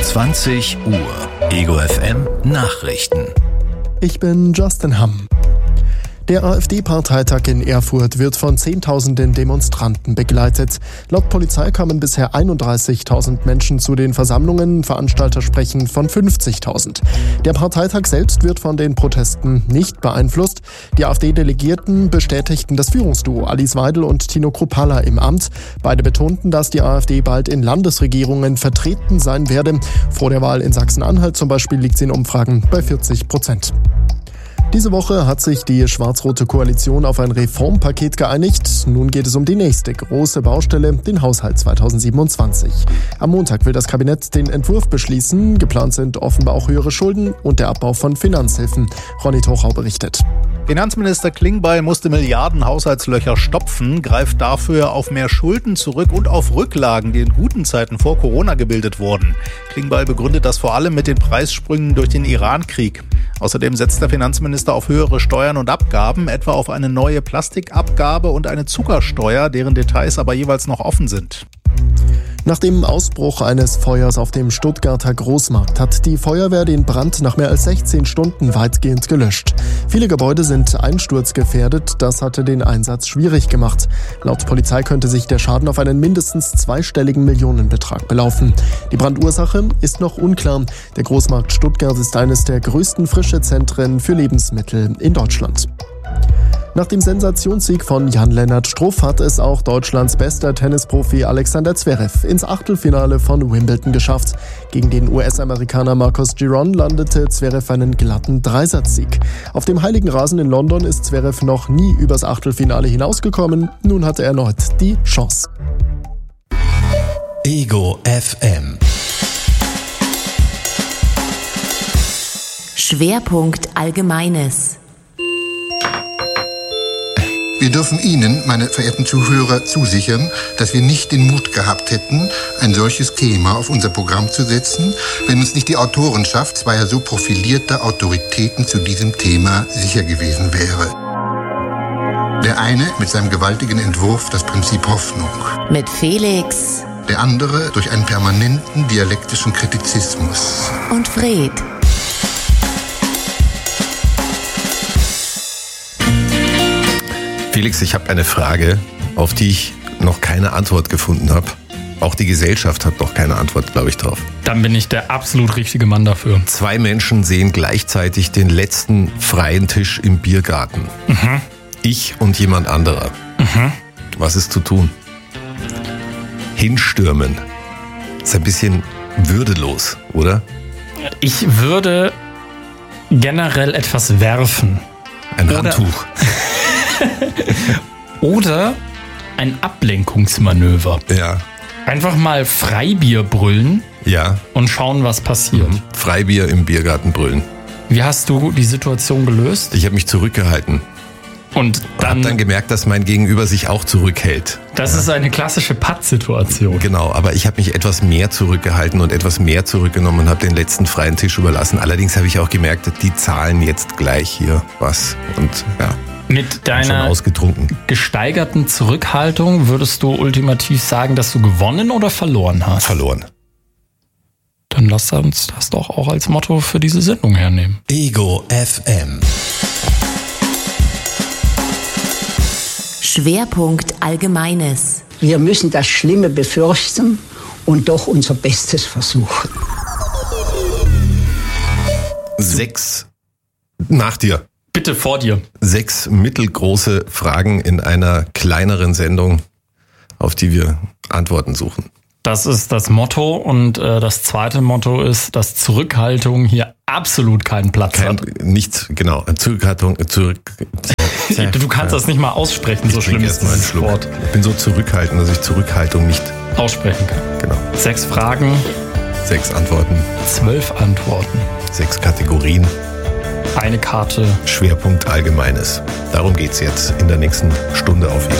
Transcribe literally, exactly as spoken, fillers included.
zwanzig Uhr. Ego F M Nachrichten. Ich bin Justin Hamm. Der AfD-Parteitag in Erfurt wird von Zehntausenden Demonstranten begleitet. Laut Polizei kamen bisher einunddreißigtausend Menschen zu den Versammlungen, Veranstalter sprechen von fünfzigtausend. Der Parteitag selbst wird von den Protesten nicht beeinflusst. Die AfD-Delegierten bestätigten das Führungsduo Alice Weidel und Tino Kruppalla im Amt. Beide betonten, dass die AfD bald in Landesregierungen vertreten sein werde. Vor der Wahl in Sachsen-Anhalt zum Beispiel liegt sie in Umfragen bei vierzig Prozent. Diese Woche hat sich die schwarz-rote Koalition auf ein Reformpaket geeinigt. Nun geht es um die nächste große Baustelle, den Haushalt zweitausendsiebenundzwanzig. Am Montag will das Kabinett den Entwurf beschließen. Geplant sind offenbar auch höhere Schulden und der Abbau von Finanzhilfen. Ronny Tochau berichtet. Finanzminister Klingbeil musste Milliarden Haushaltslöcher stopfen, greift dafür auf mehr Schulden zurück und auf Rücklagen, die in guten Zeiten vor Corona gebildet wurden. Klingbeil begründet das vor allem mit den Preissprüngen durch den Iran-Krieg. Außerdem setzt der Finanzminister auf höhere Steuern und Abgaben, etwa auf eine neue Plastikabgabe und eine Zuckersteuer, deren Details aber jeweils noch offen sind. Nach dem Ausbruch eines Feuers auf dem Stuttgarter Großmarkt hat die Feuerwehr den Brand nach mehr als sechzehn Stunden weitgehend gelöscht. Viele Gebäude sind einsturzgefährdet, das hatte den Einsatz schwierig gemacht. Laut Polizei könnte sich der Schaden auf einen mindestens zweistelligen Millionenbetrag belaufen. Die Brandursache ist noch unklar. Der Großmarkt Stuttgart ist eines der größten Frischezentren für Lebensmittel in Deutschland. Nach dem Sensationssieg von Jan-Lennart Struff hat es auch Deutschlands bester Tennisprofi Alexander Zverev ins Achtelfinale von Wimbledon geschafft. Gegen den U S-Amerikaner Marcos Giron landete Zverev einen glatten Dreisatzsieg. Auf dem heiligen Rasen in London ist Zverev noch nie übers Achtelfinale hinausgekommen. Nun hat er erneut die Chance. Ego F M. Schwerpunkt Allgemeines. Wir dürfen Ihnen, meine verehrten Zuhörer, zusichern, dass wir nicht den Mut gehabt hätten, ein solches Thema auf unser Programm zu setzen, wenn uns nicht die Autorenschaft zweier so profilierter Autoritäten zu diesem Thema sicher gewesen wäre. Der eine mit seinem gewaltigen Entwurf Das Prinzip Hoffnung. Mit Felix. Der andere durch einen permanenten dialektischen Kritizismus. Und Fred. Felix, ich habe eine Frage, auf die ich noch keine Antwort gefunden habe. Auch die Gesellschaft hat noch keine Antwort, glaube ich, drauf. Dann bin ich der absolut richtige Mann dafür. Zwei Menschen sehen gleichzeitig den letzten freien Tisch im Biergarten. Mhm. Ich und jemand anderer. Mhm. Was ist zu tun? Hinstürmen. Ist ein bisschen würdelos, oder? Ich würde generell etwas werfen. Ein Oder- Handtuch. Oder ein Ablenkungsmanöver. Ja, Einfach mal Freibier brüllen ja. und schauen, was passiert. Mhm. Freibier im Biergarten brüllen. Wie hast du die Situation gelöst? Ich habe mich zurückgehalten. Und Ich habe dann, dann gemerkt, dass mein Gegenüber sich auch zurückhält. das ist eine klassische Patt-Situation. Genau, aber ich habe mich etwas mehr zurückgehalten und etwas mehr zurückgenommen und habe den letzten freien Tisch überlassen. Allerdings habe ich auch gemerkt, die zahlen jetzt gleich hier was. Und ja, Mit schon deiner ausgetrunken. gesteigerten Zurückhaltung würdest du ultimativ sagen, dass du gewonnen oder verloren hast? Verloren. Dann lass uns das doch auch als Motto für diese Sendung hernehmen. Ego F M. Schwerpunkt Allgemeines. Wir müssen das Schlimme befürchten und doch unser Bestes versuchen. Sechs, nach dir, Bitte vor dir. sechs mittelgroße Fragen in einer kleineren Sendung, auf die wir Antworten suchen. Das ist das Motto und äh, das zweite Motto ist, dass Zurückhaltung hier absolut keinen Platz Kein, hat. nichts, genau, Zurückhaltung, zurück. Du kannst das nicht mal aussprechen, so Ich schlimm trinke ist erst mal einen dieses Schluck. Wort. Ich bin so zurückhaltend, dass ich Zurückhaltung nicht, Aussprechen kann. genau. Sechs Fragen, Sechs Antworten, zwölf Antworten, sechs Kategorien, eine Karte. Schwerpunkt Allgemeines. Darum geht's jetzt in der nächsten Stunde auf Ego.